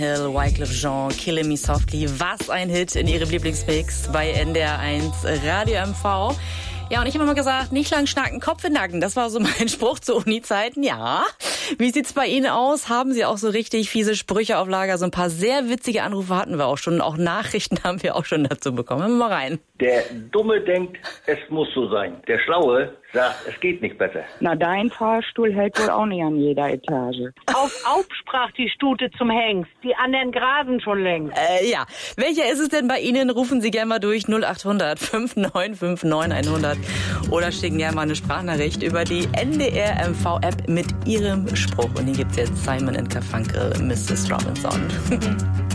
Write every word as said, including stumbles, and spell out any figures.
Hill, Wyclef Jean, Killing Me Softly. Was ein Hit in ihrem Lieblingsmix bei N D R eins Radio M V. Ja, und ich habe immer gesagt, nicht lang schnacken, Kopf in den Nacken. Das war so mein Spruch zu Uni-Zeiten. Ja. Wie sieht's bei Ihnen aus? Haben Sie auch so richtig fiese Sprüche auf Lager? So ein paar sehr witzige Anrufe hatten wir auch schon. Auch Nachrichten haben wir auch schon dazu bekommen. Hören wir mal rein. Der Dumme denkt, es muss so sein. Der Schlaue sagt, es geht nicht besser. Na, dein Fahrstuhl hält wohl auch nicht an jeder Etage. Auf Aub sprach die Stute zum Hengst. Die anderen grasen schon längst. Äh, ja. Welcher ist es denn bei Ihnen? Rufen Sie gerne mal durch null acht hundert fünf neun fünf neun hundert oder schicken gerne mal eine Sprachnachricht über die N D R M V App mit Ihrem Spruch. Und hier gibt's jetzt Simon and Garfunkel, Missus Robinson.